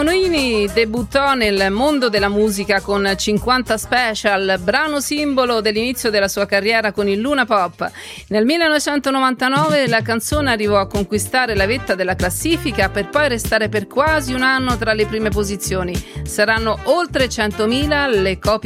Bonoini debuttò nel mondo della musica con 50 Special, brano simbolo dell'inizio della sua carriera con il Luna Pop. Nel 1999 la canzone arrivò a conquistare la vetta della classifica per poi restare per quasi un anno tra le prime posizioni. Saranno oltre 100.000 le copie